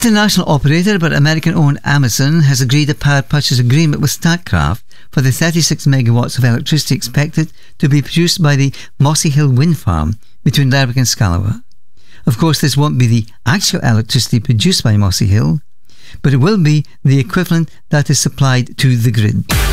International operator but American-owned Amazon has agreed a power purchase agreement with Statkraft for the 36 megawatts of electricity expected to be produced by the Mossy Hill wind farm between Lerwick and Scalawa. Of course, this won't be the actual electricity produced by Mossy Hill, but it will be the equivalent that is supplied to the grid.